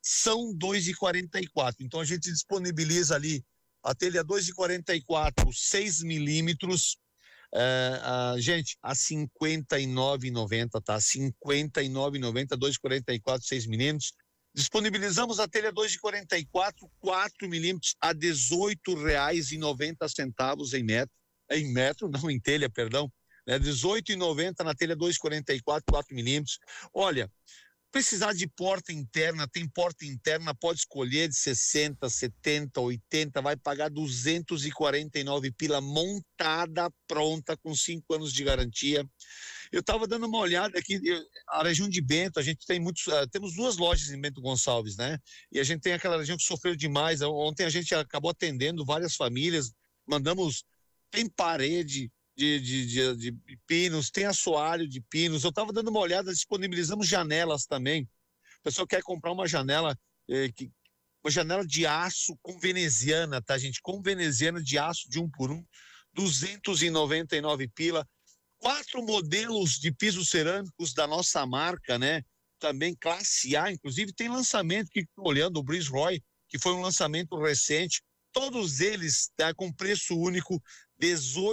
são 2,44. Então a gente disponibiliza ali a telha 2,44, 6 milímetros, gente, a R$ 59,90, tá? R$ 59,90, 2,44, 6 milímetros. Disponibilizamos a telha 2,44, 4 milímetros a R$ 18,90 em metro, não em telha, perdão, né? R$ 18,90 na telha 2,44, 4 milímetros. Olha, precisar de porta interna, tem porta interna, pode escolher de 60, 70, 80, vai pagar 249 pila montada, pronta, com 5 anos de garantia. Eu estava dando uma olhada aqui, a região de Bento, a gente tem temos 2 lojas em Bento Gonçalves, né? E a gente tem aquela região que sofreu demais. Ontem a gente acabou atendendo várias famílias, tem parede de pinos, tem assoalho de pinos. Eu estava dando uma olhada, disponibilizamos janelas também. O pessoal quer comprar uma janela, uma janela de aço com veneziana, tá, gente? Com veneziana de aço de 1 por 1, 299 pila. 4 modelos de pisos cerâmicos da nossa marca, né? Também classe A, inclusive tem lançamento que estou olhando, o Breeze Roy, que foi um lançamento recente. Todos eles com preço único, R$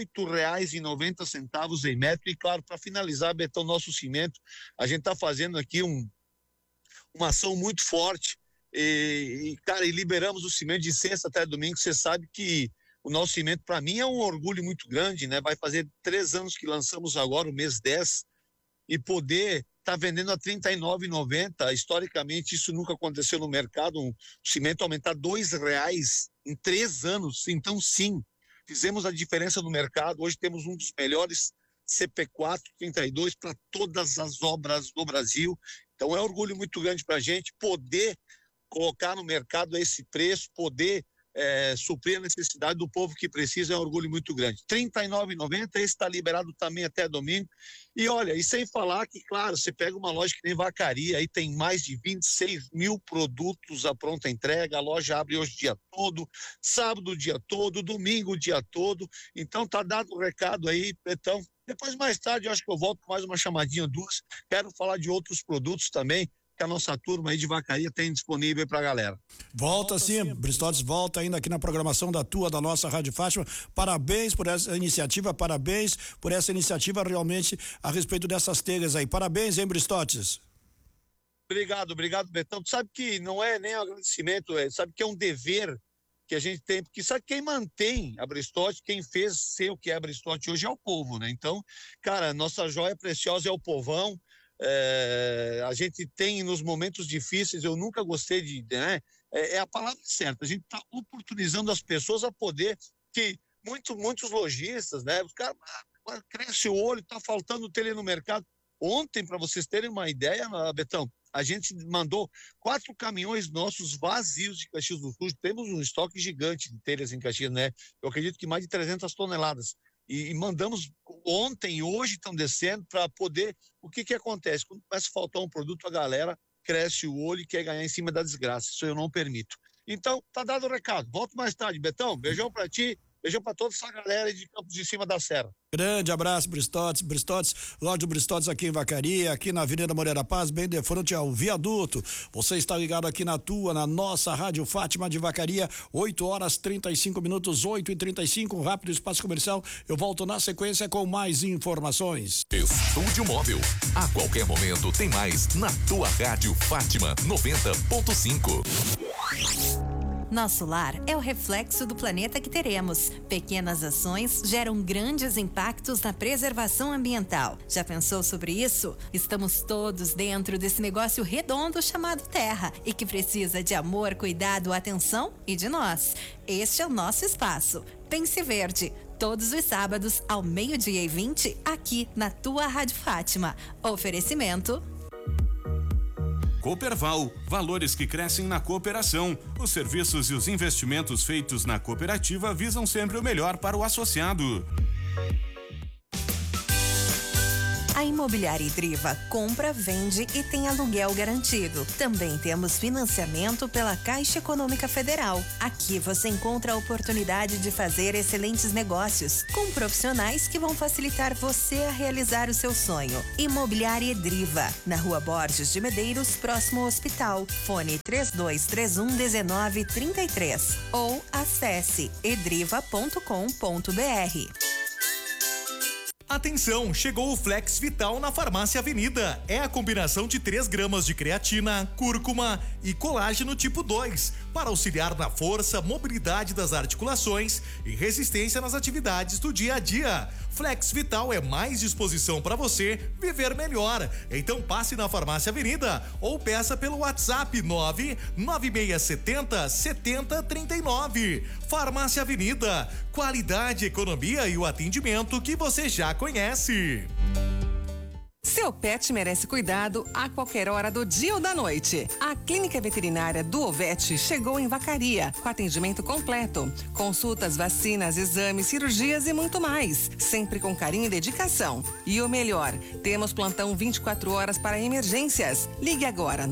18,90 em metro. E claro, para finalizar, Betão, nosso cimento, a gente está fazendo aqui uma ação muito forte cara, e liberamos o cimento de sexta até domingo. Você sabe que o nosso cimento, para mim, é um orgulho muito grande, né? Vai fazer 3 anos que lançamos agora, o mês 10, e poder tá vendendo a R$ 39,90. Historicamente, isso nunca aconteceu no mercado, o cimento aumentar R$ 2 em 3 anos. Então, sim, fizemos a diferença no mercado. Hoje temos um dos melhores CP4 32 para todas as obras do Brasil. Então, é um orgulho muito grande para a gente poder colocar no mercado a esse preço, poder suprir a necessidade do povo que precisa. É um orgulho muito grande. R$ 39,90, esse está liberado também até domingo. E olha, e sem falar que, claro, você pega uma loja que nem Vacaria, aí tem mais de 26 mil produtos à pronta entrega. A loja abre hoje o dia todo, sábado o dia todo, domingo o dia todo. Então tá dado o recado aí, Betão. Depois, mais tarde, eu acho que eu volto com mais uma chamadinha, 2. Quero falar de outros produtos também que a nossa turma aí de Vacaria tem disponível pra galera. Volta sim, Bristotes, volta ainda aqui na programação da nossa Rádio Fátima. Parabéns por essa iniciativa, realmente a respeito dessas telhas aí. Parabéns, hein, Bristotes? Obrigado, Betão. Tu sabe que não é nem um agradecimento, sabe que é um dever que a gente tem, porque sabe quem mantém a Bristote, quem fez ser o que é a Bristote hoje é o povo, né? Então, cara, nossa joia preciosa é o povão. A gente tem nos momentos difíceis, eu nunca gostei né? É a palavra certa, a gente está oportunizando as pessoas a poder, que muitos lojistas, né? Os caras cresce o olho, tá faltando telha no mercado. Ontem, para vocês terem uma ideia, Betão, a gente mandou 4 caminhões nossos vazios de Caxias do Sul. Temos um estoque gigante de telhas em Caxias, né? Eu acredito que mais de 300 toneladas. E mandamos ontem e hoje estão descendo para poder. O que acontece? Quando começa a faltar um produto, a galera cresce o olho e quer ganhar em cima da desgraça. Isso eu não permito. Então, tá dado o recado. Volto mais tarde, Betão. Beijão para ti, beijão para toda essa galera aí de Campos de Cima da Serra. Grande abraço, Bristotes, loja do Bristotes aqui em Vacaria, aqui na Avenida Moreira Paz, bem de frente ao viaduto. Você está ligado aqui na nossa Rádio Fátima de Vacaria, 8h35, 8h35, um rápido espaço comercial. Eu volto na sequência com mais informações. Estúdio Móvel, a qualquer momento tem mais na tua Rádio Fátima 90.5. Nosso lar é o reflexo do planeta que teremos. Pequenas ações geram grandes impactos na preservação ambiental. Já pensou sobre isso? Estamos todos dentro desse negócio redondo chamado Terra e que precisa de amor, cuidado, atenção e de nós. Este é o nosso espaço. Pense Verde. Todos os sábados, ao 12h20, aqui na tua Rádio Fátima. Oferecimento Cooperval, valores que crescem na cooperação. Os serviços e os investimentos feitos na cooperativa visam sempre o melhor para o associado. A Imobiliária Edriva compra, vende e tem aluguel garantido. Também temos financiamento pela Caixa Econômica Federal. Aqui você encontra a oportunidade de fazer excelentes negócios com profissionais que vão facilitar você a realizar o seu sonho. Imobiliária Edriva, na Rua Borges de Medeiros, próximo ao hospital. Fone 3231-1933 ou acesse edriva.com.br. Atenção, chegou o Flex Vital na Farmácia Avenida. É a combinação de 3 gramas de creatina, cúrcuma e colágeno tipo 2 para auxiliar na força, mobilidade das articulações e resistência nas atividades do dia a dia. Flex Vital é mais disposição para você viver melhor. Então passe na Farmácia Avenida ou peça pelo WhatsApp 99670-7039. Farmácia Avenida, qualidade, economia e o atendimento que você já conhece. Seu pet merece cuidado a qualquer hora do dia ou da noite. A Clínica Veterinária do Ovete chegou em Vacaria, com atendimento completo. Consultas, vacinas, exames, cirurgias e muito mais. Sempre com carinho e dedicação. E o melhor, temos plantão 24 horas para emergências. Ligue agora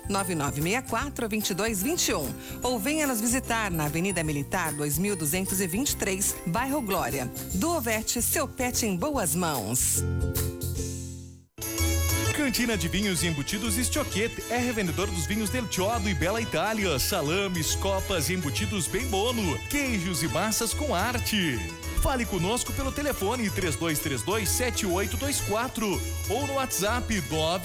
99964-2221 ou venha nos visitar na Avenida Militar 2223, Bairro Glória. Do Ovete, seu pet em boas mãos. Cantina de Vinhos e Embutidos Estioquete é revendedor dos vinhos Del Chiodo e Bela Itália, salames, copas e embutidos bem bono, queijos e massas com arte. Fale conosco pelo telefone 3232-7824 ou no WhatsApp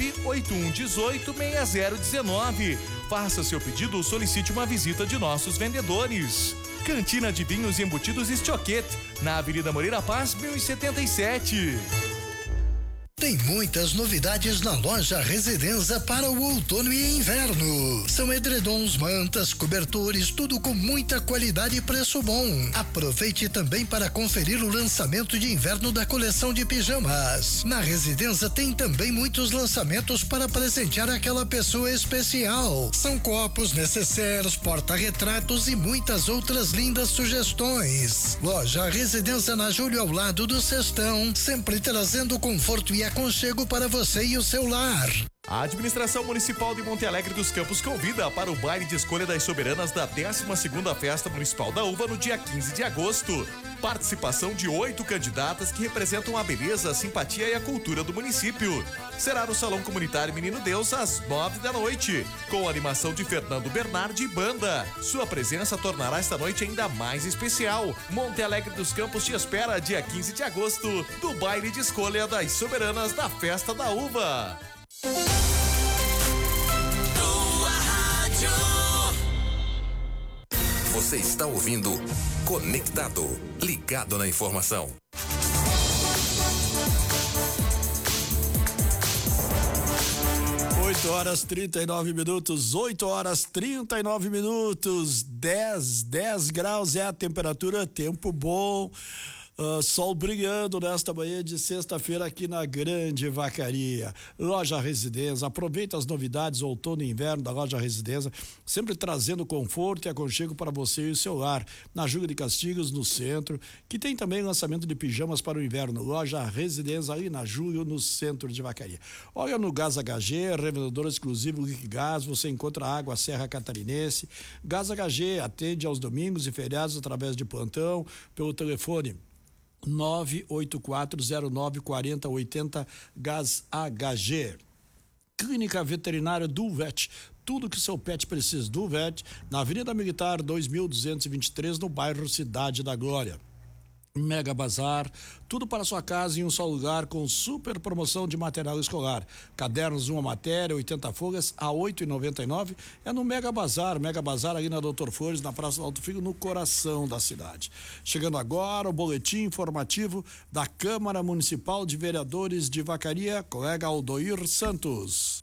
981186019. Faça seu pedido ou solicite uma visita de nossos vendedores. Cantina de Vinhos e Embutidos Estioquete, na Avenida Moreira Paz, 1077. Tem muitas novidades na loja Residenza para o outono e inverno. São edredons, mantas, cobertores, tudo com muita qualidade e preço bom. Aproveite também para conferir o lançamento de inverno da coleção de pijamas. Na Residenza tem também muitos lançamentos para presentear aquela pessoa especial. São copos, necessários, porta-retratos e muitas outras lindas sugestões. Loja Residenza na Júlio, ao lado do Sestão, sempre trazendo conforto e aconchego para você e o seu lar. A Administração Municipal de Monte Alegre dos Campos convida para o baile de escolha das soberanas da 12ª Festa Municipal da Uva no dia 15 de agosto. Participação de 8 candidatas que representam a beleza, a simpatia e a cultura do município. Será no Salão Comunitário Menino Deus às 9 da noite, com a animação de Fernando Bernardi e banda. Sua presença tornará esta noite ainda mais especial. Monte Alegre dos Campos te espera dia 15 de agosto, do baile de escolha das soberanas da Festa da Uva. Você está ouvindo Conectado, ligado na informação. 8 horas 39 minutos, 8 horas 39 minutos, 10 graus é a temperatura, tempo bom. Sol brilhando nesta manhã de sexta-feira aqui na Grande Vacaria. Loja Residenza, aproveita as novidades outono e inverno da Loja Residenza, sempre trazendo conforto e aconchego para você e o seu lar. Na Júlio de Castigos, no centro, que tem também lançamento de pijamas para o inverno. Loja Residenza aí na Júlio, no centro de Vacaria. Olha no Gás HG, revendedor exclusivo Liquigás, você encontra água Serra Catarinense. Gás HG atende aos domingos e feriados através de plantão, pelo telefone 984094080 Gás HG. Clínica Veterinária do VET, tudo que seu pet precisa do VET, na Avenida Militar 2223, no bairro Cidade da Glória. Mega Bazar, tudo para sua casa em um só lugar, com super promoção de material escolar. Cadernos, uma matéria, 80 folhas a R$ 8,99. É no Mega Bazar ali na Doutor Flores, na Praça do Alto Filho, no coração da cidade. Chegando agora o boletim informativo da Câmara Municipal de Vereadores de Vacaria, colega Aldoir Santos.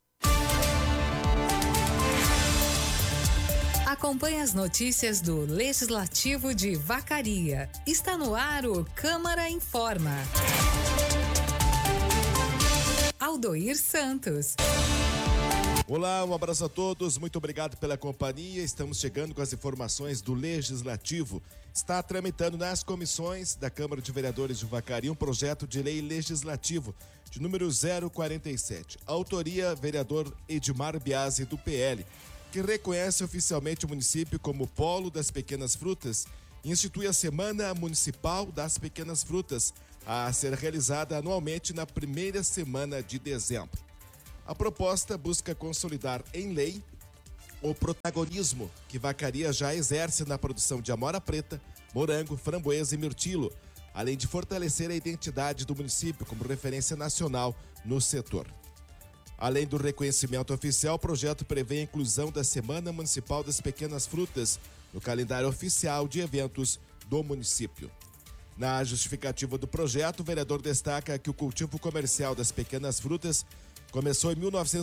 Acompanhe as notícias do Legislativo de Vacaria. Está no ar o Câmara Informa. Aldoir Santos. Olá, um abraço a todos, muito obrigado pela companhia. Estamos chegando com as informações do Legislativo. Está tramitando nas comissões da Câmara de Vereadores de Vacaria um projeto de lei legislativo de número 047. Autoria, vereador Edmar Biasi, do PL, que reconhece oficialmente o município como polo das pequenas frutas e institui a Semana Municipal das Pequenas Frutas, a ser realizada anualmente na primeira semana de dezembro. A proposta busca consolidar em lei o protagonismo que Vacaria já exerce na produção de amora preta, morango, framboesa e mirtilo, além de fortalecer a identidade do município como referência nacional no setor. Além do reconhecimento oficial, o projeto prevê a inclusão da Semana Municipal das Pequenas Frutas no calendário oficial de eventos do município. Na justificativa do projeto, o vereador destaca que o cultivo comercial das pequenas frutas começou em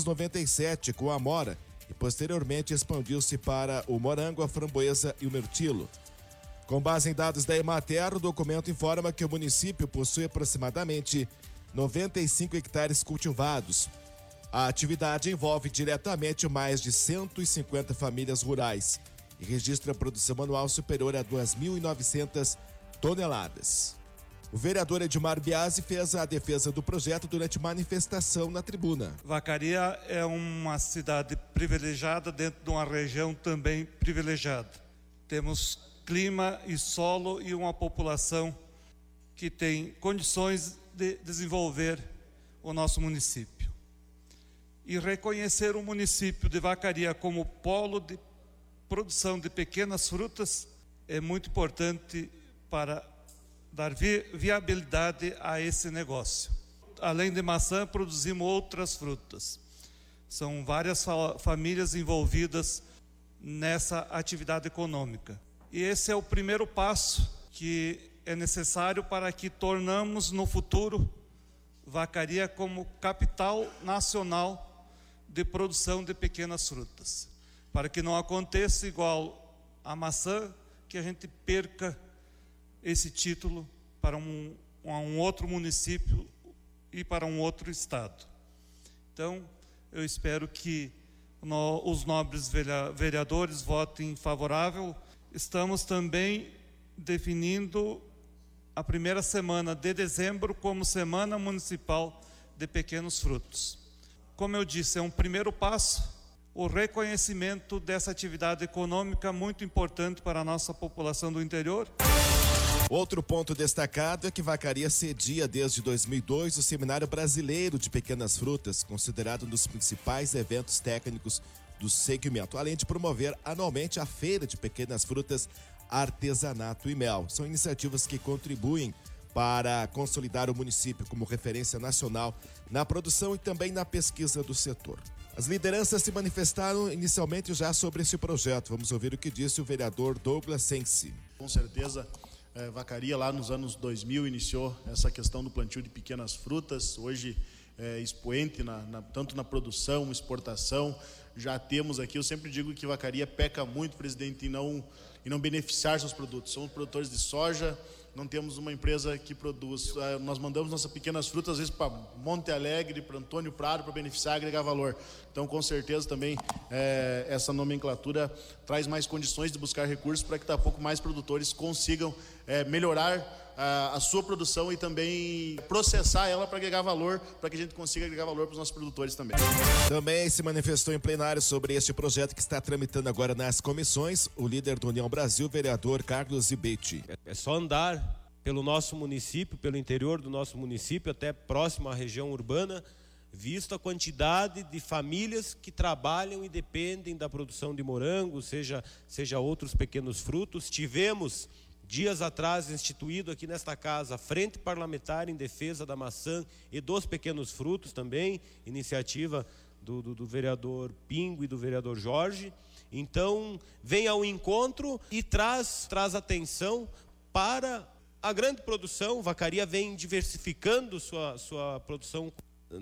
1997 com a amora e posteriormente expandiu-se para o morango, a framboesa e o mirtilo. Com base em dados da Emater, o documento informa que o município possui aproximadamente 95 hectares cultivados. A atividade envolve diretamente mais de 150 famílias rurais e registra produção anual superior a 2.900 toneladas. O vereador Edmar Biasi fez a defesa do projeto durante manifestação na tribuna. Vacaria é uma cidade privilegiada dentro de uma região também privilegiada. Temos clima e solo e uma população que tem condições de desenvolver o nosso município. E reconhecer o município de Vacaria como polo de produção de pequenas frutas é muito importante para dar viabilidade a esse negócio. Além de maçã, produzimos outras frutas. São várias famílias envolvidas nessa atividade econômica. E esse é o primeiro passo que é necessário para que tornamos no futuro Vacaria como capital nacional de produção de pequenas frutas. Para que não aconteça igual a maçã, que a gente perca esse título para um outro município e para um outro estado. Então, eu espero que os nobres vereadores votem favorável. Estamos também definindo a primeira semana de dezembro como Semana Municipal de Pequenos Frutos. Como eu disse, é um primeiro passo, o reconhecimento dessa atividade econômica muito importante para a nossa população do interior. Outro ponto destacado é que Vacaria cedia desde 2002 o Seminário Brasileiro de Pequenas Frutas, considerado um dos principais eventos técnicos do segmento, além de promover anualmente a Feira de Pequenas Frutas, Artesanato e Mel. São iniciativas que contribuem para consolidar o município como referência nacional na produção e também na pesquisa do setor. As lideranças se manifestaram inicialmente já sobre esse projeto. Vamos ouvir o que disse o vereador Douglas Sensi. Com certeza, Vacaria lá nos anos 2000 iniciou essa questão do plantio de pequenas frutas. Hoje é expoente tanto na produção, exportação. Já temos aqui, eu sempre digo que Vacaria peca muito, presidente, em não beneficiar seus produtos. Somos produtores de soja, não temos uma empresa que produz. Nós mandamos nossas pequenas frutas, às vezes, para Monte Alegre, para Antônio Prado, para beneficiar e agregar valor. Então, com certeza, também essa nomenclatura traz mais condições de buscar recursos para que daqui a pouco mais produtores consigam melhorar a sua produção e também processar ela para agregar valor, para que a gente consiga agregar valor para os nossos produtores também. Também se manifestou em plenário sobre este projeto que está tramitando agora nas comissões o líder do União Brasil, vereador Carlos Zibete. É só andar pelo nosso município, pelo interior do nosso município, até próximo à região urbana, visto a quantidade de famílias que trabalham e dependem da produção de morango, seja outros pequenos frutos. Tivemos dias atrás instituído aqui nesta casa a Frente Parlamentar em Defesa da Maçã e dos Pequenos Frutos também, iniciativa do vereador Pingo e do vereador Jorge. Então, vem ao encontro e traz atenção para a grande produção. Vacaria vem diversificando sua produção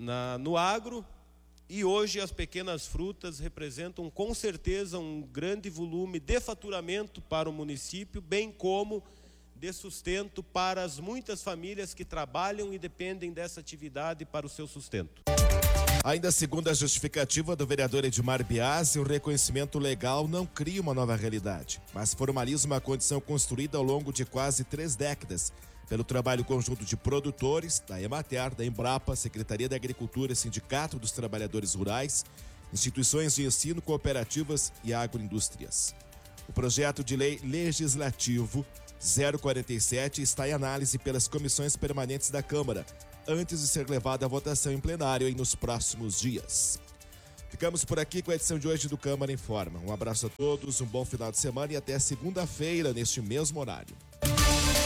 no agro, e hoje as pequenas frutas representam com certeza um grande volume de faturamento para o município, bem como de sustento para as muitas famílias que trabalham e dependem dessa atividade para o seu sustento. Ainda segundo a justificativa do vereador Edmar Biasi, o reconhecimento legal não cria uma nova realidade, mas formaliza uma condição construída ao longo de quase 3 décadas, pelo trabalho conjunto de produtores, da Emater, da Embrapa, Secretaria da Agricultura, Sindicato dos Trabalhadores Rurais, instituições de ensino, cooperativas e agroindústrias. O projeto de lei legislativo 047 está em análise pelas comissões permanentes da Câmara, antes de ser levado à votação em plenário nos próximos dias. Ficamos por aqui com a edição de hoje do Câmara Informa. Um abraço a todos, um bom final de semana e até segunda-feira, neste mesmo horário.